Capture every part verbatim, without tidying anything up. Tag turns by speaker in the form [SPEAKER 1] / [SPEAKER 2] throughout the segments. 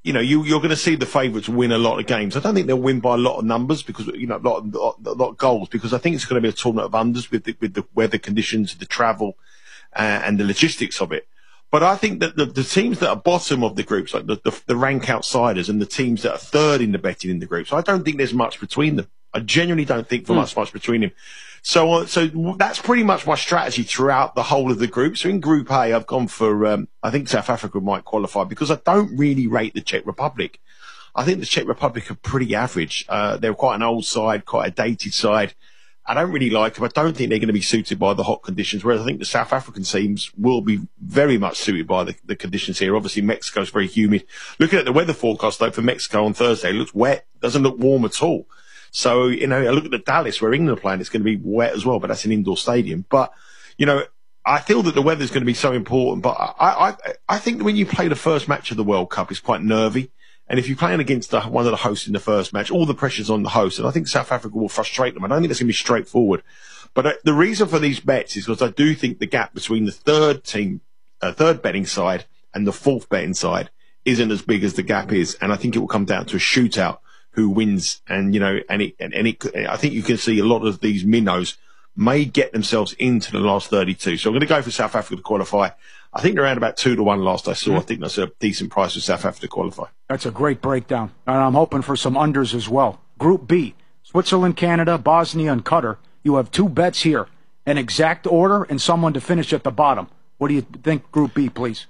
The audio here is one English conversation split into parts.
[SPEAKER 1] you know, you, you're going to see the favourites win a lot of games. I don't think they'll win by a lot of numbers because, you know, a lot, of, a lot of goals, because I think it's going to be a tournament of unders with the, with the weather conditions, the travel, uh, and the logistics of it. But I think that the, the teams that are bottom of the groups, like the, the, the rank outsiders, and the teams that are third in the betting in the groups, I don't think there's much between them. I genuinely don't think for mm. much much between them. So, uh, so that's pretty much my strategy throughout the whole of the group. So in Group A, I've gone for, um, I think South Africa might qualify because I don't really rate the Czech Republic. I think the Czech Republic are pretty average. Uh, they're quite an old side, quite a dated side. I don't really like them. I don't think they're going to be suited by the hot conditions, whereas I think the South African teams will be very much suited by the, the conditions here. Obviously, Mexico's very humid. Looking at the weather forecast, though, for Mexico on Thursday, it looks wet. Doesn't look warm at all. So, you know, I look at the Dallas where England are playing, it's going to be wet as well, but that's an indoor stadium. But, you know, I feel that the weather is going to be so important. But I, I, I think that when you play the first match of the World Cup, it's quite nervy. And if you're playing against the, one of the hosts in the first match, all the pressure's on the host. And I think South Africa will frustrate them. I don't think it's going to be straightforward. But uh, the reason for these bets is because I do think the gap between the third team, uh, third betting side and the fourth betting side isn't as big as the gap is. And I think it will come down to a shootout who wins. And, you know, and it, and, and it, I think you can see a lot of these minnows may get themselves into the last thirty-two. So I'm going to go for South Africa to qualify. I think they're around about two to one last I saw. Mm-hmm. I think that's a decent price for South Africa to qualify.
[SPEAKER 2] That's a great breakdown. And I'm hoping for some unders as well. Group B, Switzerland, Canada, Bosnia, and Qatar. You have two bets here, an exact order and someone to finish at the bottom. What do you think, Group B, please?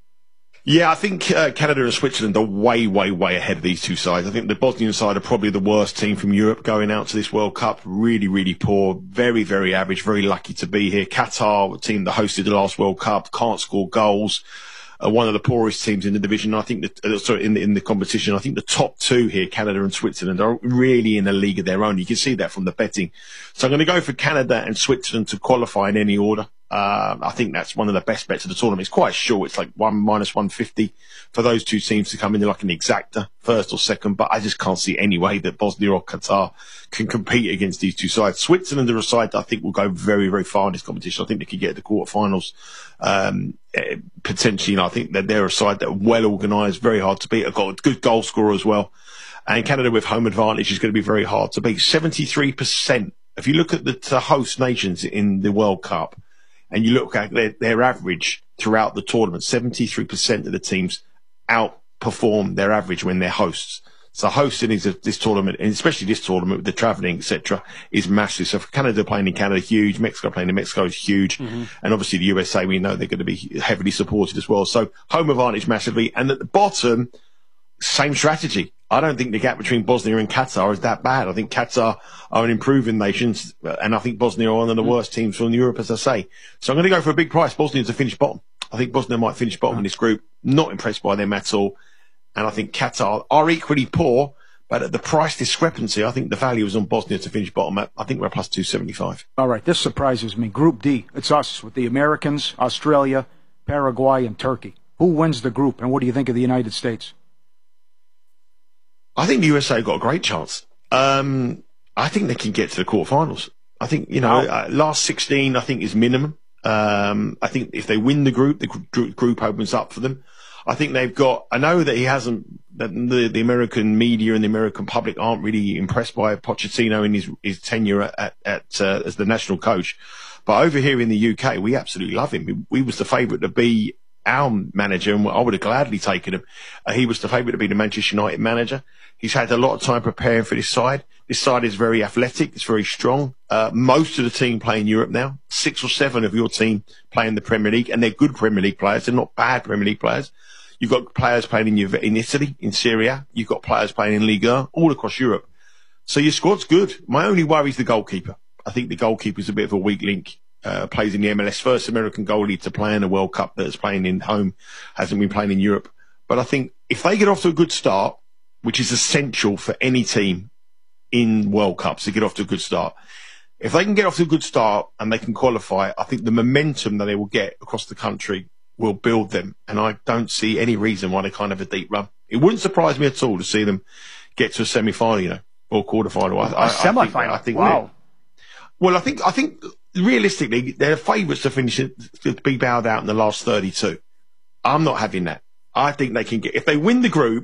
[SPEAKER 1] Yeah, I think uh, Canada and Switzerland are way, way, way ahead of these two sides. I think the Bosnian side are probably the worst team from Europe going out to this World Cup. Really, really poor. Very, very average. Very lucky to be here. Qatar, a team that hosted the last World Cup, can't score goals. Uh, one of the poorest teams in the division. I think that, uh, sorry, in the, in the competition. I think the top two here, Canada and Switzerland, are really in a league of their own. You can see that from the betting. So I'm going to go for Canada and Switzerland to qualify in any order. Uh, I think that's one of the best bets of the tournament. It's quite short. It's like one minus one fifty for those two teams to come in like an exacta, first or second. But I just can't see any way that Bosnia or Qatar can compete against these two sides. Switzerland are a side that I think will go very, very far in this competition. I think they could get to the quarterfinals. Um, potentially, you know, I think that they're a side that are well organised, very hard to beat. I've got a good goal scorer as well. And Canada with home advantage is going to be very hard to beat. seventy-three percent. If you look at the, the host nations in the World Cup, and you look at their, their average throughout the tournament, seventy-three percent of the teams outperform their average when they're hosts. So hosting is a, this tournament, and especially this tournament with the travelling, et cetera, is massive. So for Canada playing in Canada, huge. Mexico playing in Mexico is huge. Mm-hmm. And obviously the U S A, we know they're going to be heavily supported as well. So home advantage massively. And at the bottom, same strategy. I don't think the gap between Bosnia and Qatar is that bad. I think Qatar are an improving nation, and I think Bosnia are one of the worst teams from Europe, as I say. So I'm going to go for a big price. Bosnia to finish bottom. I think Bosnia might finish bottom in this group. Not impressed by them at all. And I think Qatar are equally poor, but at the price discrepancy, I think the value is on Bosnia to finish bottom. At, I think we're plus two seventy-five.
[SPEAKER 2] All right, this surprises me. Group D, it's us with the Americans, Australia, Paraguay, and Turkey. Who wins the group, and what do you think of the United States?
[SPEAKER 1] I think the U S A got a great chance. Um, I think they can get to the quarterfinals. I think, you know, wow. uh, last sixteen, I think, is minimum. Um, I think if they win the group, the gr- group opens up for them. I think they've got, I know that he hasn't, that the, the American media and the American public aren't really impressed by Pochettino in his, his tenure at, at, at uh, as the national coach. But over here in the U K, we absolutely love him. We, we was the favourite to be our manager, and I would have gladly taken him. Uh, he was the favourite to be the Manchester United manager. He's had a lot of time preparing for this side. This side is very athletic. It's very strong. Uh, most of the team play in Europe now. Six or seven of your team play in the Premier League, and they're good Premier League players. They're not bad Premier League players. You've got players playing in, Juve- in Italy, in Serie A. You've got players playing in Liga, all across Europe. So your squad's good. My only worry is the goalkeeper. I think the goalkeeper's a bit of a weak link. Uh, plays in the M L S, first American goalie to play in a World Cup that's playing in home, hasn't been playing in Europe. But I think if they get off to a good start, which is essential for any team in World Cups to get off to a good start, if they can get off to a good start and they can qualify, I think the momentum that they will get across the country will build them. And I don't see any reason why they can't have a deep run. It wouldn't surprise me at all to see them get to a semi-final, you know, or quarter-final. I,
[SPEAKER 2] a
[SPEAKER 1] I,
[SPEAKER 2] semi-final?
[SPEAKER 1] I think,
[SPEAKER 2] wow.
[SPEAKER 1] Well, I think, I think realistically, they're favourites to finish it, to be bowed out in the last thirty-two. I'm not having that. I think they can get, if they win the group,